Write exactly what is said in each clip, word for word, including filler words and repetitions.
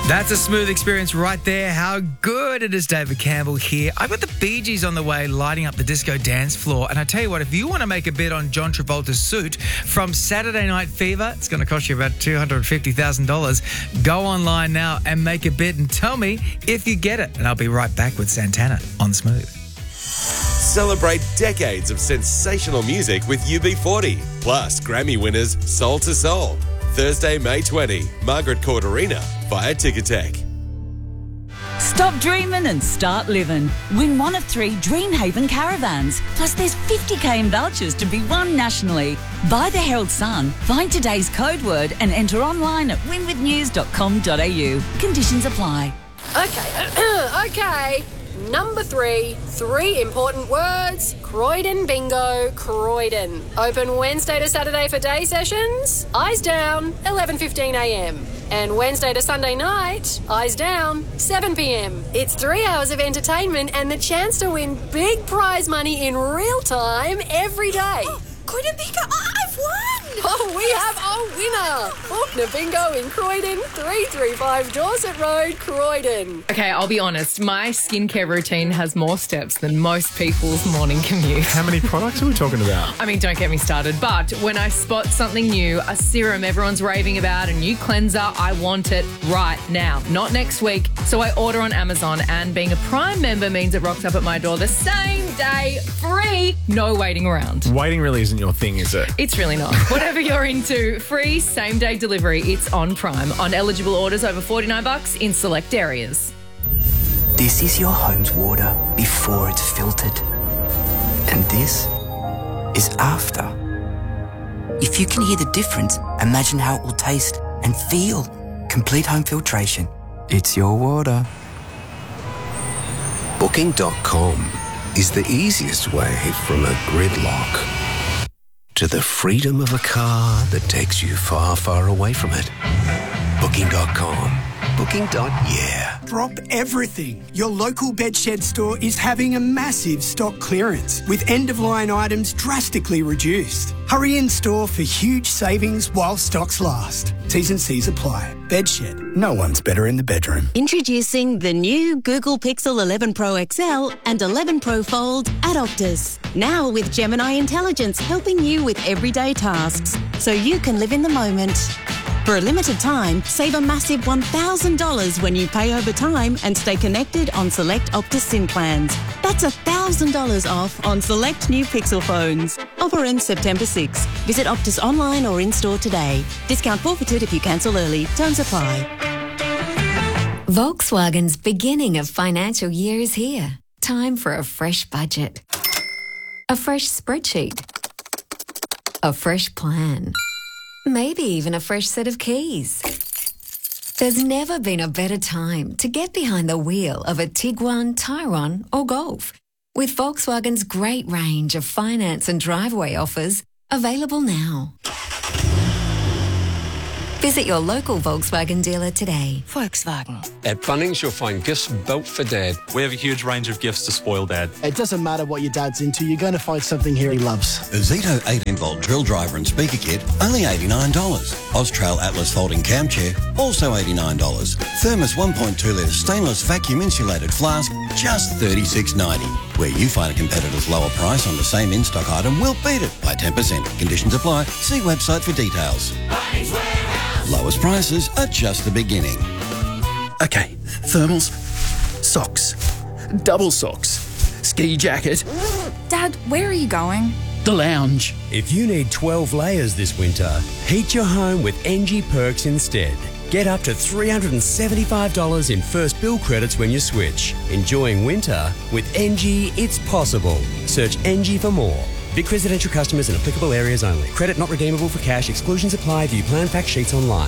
That's a smooth experience right there. How good it is, David Campbell here. I've got the Bee Gees on the way lighting up the disco dance floor. And I tell you what, if you want to make a bid on John Travolta's suit from Saturday Night Fever, it's going to cost you about two hundred fifty thousand dollars. Go online now and make a bid and tell me if you get it. And I'll be right back with Santana on Smooth. Celebrate decades of sensational music with U B forty. Plus, Grammy winners Soul to Soul. Thursday, May twentieth, Margaret Court Arena via Ticketek. Stop dreaming and start living. Win one of three Dreamhaven caravans. Plus there's fifty k in vouchers to be won nationally. Buy the Herald Sun, find today's code word and enter online at win with news dot com dot a u. Conditions apply. Okay, okay. Number three, three important words. Croydon Bingo, Croydon. Open Wednesday to Saturday for day sessions. Eyes down, eleven fifteen a m. And Wednesday to Sunday night, eyes down, seven p m. It's three hours of entertainment and the chance to win big prize money in real time every day. Oh, Croydon Bingo, oh, I've won! Oh, we have a winner! Faulkner Bingo in Croydon, three thirty-five Dorset Road, Croydon. Okay, I'll be honest. My skincare routine has more steps than most people's morning commute. How many products are we talking about? I mean, don't get me started. But when I spot something new, a serum everyone's raving about, a new cleanser, I want it right now, not next week. So I order on Amazon, and being a Prime member means it rocks up at my door the same day, free, no waiting around. Waiting really isn't your thing, is it? It's really not. Whatever you're into, free same-day delivery. It's on Prime. On eligible orders over forty-nine bucks in select areas. This is your home's water before it's filtered. And this is after. If you can hear the difference, imagine how it will taste and feel. Complete home filtration. It's your water. Booking dot com is the easiest way from a gridlock to the freedom of a car that takes you far, far away from it. Booking dot com. Booking. Yeah. Drop everything. Your local bedshed store is having a massive stock clearance with end-of-line items drastically reduced. Hurry in store for huge savings while stocks last. T's and C's apply. Bedshed. No one's better in the bedroom. Introducing the new Google Pixel eleven Pro X L and eleven Pro Fold at Optus. Now with Gemini Intelligence helping you with everyday tasks so you can live in the moment. For a limited time, save a massive one thousand dollars when you pay over time and stay connected on select Optus SIM plans. That's one thousand dollars off on select new Pixel phones. Offer ends September sixth. Visit Optus online or in-store today. Discount forfeited if you cancel early. Terms apply. Volkswagen's beginning of financial year is here. Time for a fresh budget. A fresh spreadsheet. A fresh plan. Maybe even a fresh set of keys. There's never been a better time to get behind the wheel of a Tiguan, Tyrone or Golf. With Volkswagen's great range of finance and driveway offers available now. Visit your local Volkswagen dealer today. Volkswagen. At Bunnings, you'll find gifts built for Dad. We have a huge range of gifts to spoil Dad. It doesn't matter what your dad's into, you're going to find something here he loves. A Zito eighteen volt drill driver and speaker kit, only eighty-nine dollars. Austrail Atlas folding cam chair, also eighty-nine dollars. Thermos one point two litre stainless vacuum insulated flask, just thirty-six ninety. Where you find a competitor's lower price on the same in-stock item, we'll beat it by ten percent. Conditions apply. See website for details. Lowest prices are just the beginning. Okay, thermals, socks, double socks, ski jacket. Dad, where are you going? The lounge. If you need twelve layers this winter, heat your home with N G Perks instead. Get up to three hundred seventy-five dollars in first bill credits when you switch. Enjoying winter with N G, it's possible. Search N G for more. Vic residential customers in applicable areas only. Credit not redeemable for cash. Exclusions apply. View plan fact sheets online.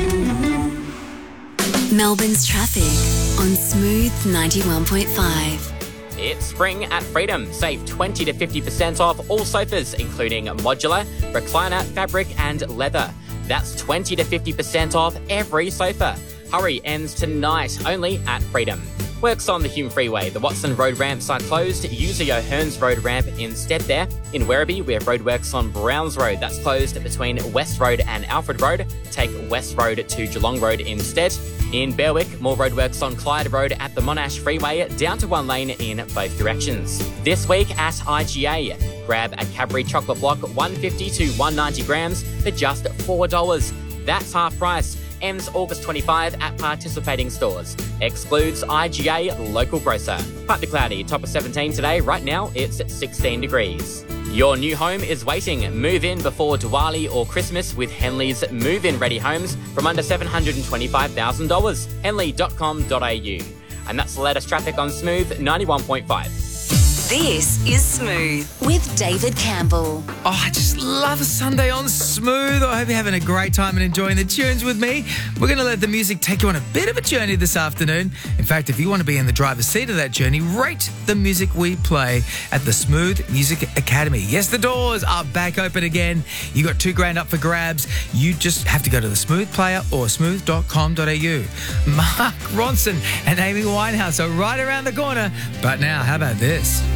Melbourne's traffic on Smooth ninety-one point five. It's spring at Freedom. Save twenty to fifty percent off all sofas, including modular, recliner, fabric and leather. That's twenty to fifty percent off every sofa. Hurry, ends tonight, only at Freedom. Works on the Hume Freeway. The Watson Road ramps are closed. Use the O'Hearns Road ramp instead there. In Werribee, we have roadworks on Browns Road. That's closed between West Road and Alfred Road. Take West Road to Geelong Road instead. In Berwick, more roadworks on Clyde Road at the Monash Freeway, down to one lane in both directions. This week at I G A, grab a Cadbury chocolate block one fifty to one ninety grams for just four dollars. That's half price. Ends August twenty-fifth at participating stores. Excludes I G A local grocer. Partly cloudy, top of seventeen today. Right now, it's sixteen degrees. Your new home is waiting. Move in before Diwali or Christmas with Henley's move-in ready homes from under seven hundred twenty-five thousand dollars. henley dot com dot a u. And that's the latest traffic on Smooth ninety-one point five. This is Smooth with David Campbell. Oh, I just love a Sunday on Smooth. I hope you're having a great time and enjoying the tunes with me. We're going to let the music take you on a bit of a journey this afternoon. In fact, if you want to be in the driver's seat of that journey, rate the music we play at the Smooth Music Academy. Yes, the doors are back open again. You got two grand up for grabs. You just have to go to the Smooth Player or smooth dot com dot a u. Mark Ronson and Amy Winehouse are right around the corner. But now, how about this?